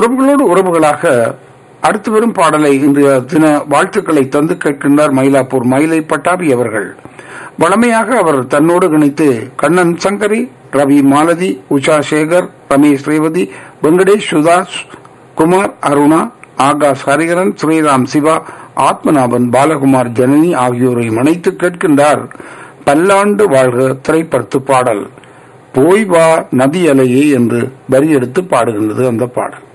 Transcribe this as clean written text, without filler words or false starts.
உறவுகளோடு உறவுகளாக அடுத்து வரும் பாடலை இன்றைய தின வாழ்த்துக்களை தந்து கேட்கின்றார் மயிலாப்பூர் மயிலை பட்டாபி அவர்கள். வளமையாக அவர் தன்னோடு இணைத்து கண்ணன் சங்கரி, ரவி மாலதி, உஷா சேகர், ரமேஷ் ரேவதி, வெங்கடேஷ் சுதாஸ், குமார் அருணா, ஆகாஷ் ஹரிகரன், ஸ்ரீராம் சிவா, ஆத்மநாபன், பாலகுமார், ஜனனி ஆகியோரை இணைத்து கேட்கின்றார் பல்லாண்டு வாழ்க திரைப்படத்து பாடல். போய் வா நதி அலையே என்று வரி எடுத்து பாடுகின்றது அந்த பாடல்.